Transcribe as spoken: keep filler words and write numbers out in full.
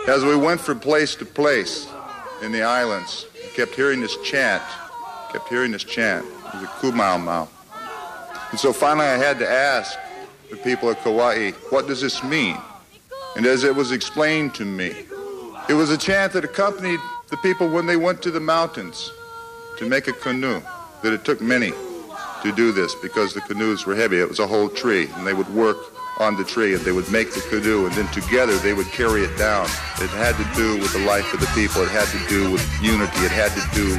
As we went from place to place in the islands, I kept hearing this chant, kept hearing this chant. It was a Kumau Mau. And so finally I had to ask the people of Kauai, what does this mean? And as it was explained to me, it was a chant that accompanied the people when they went to the mountains to make a canoe, that it took many to do this because the canoes were heavy. It was a whole tree, and they would work on the tree, and they would make the canoe, and then together they would carry it down. It had to do with the life of the people. It had to do with unity. It had to do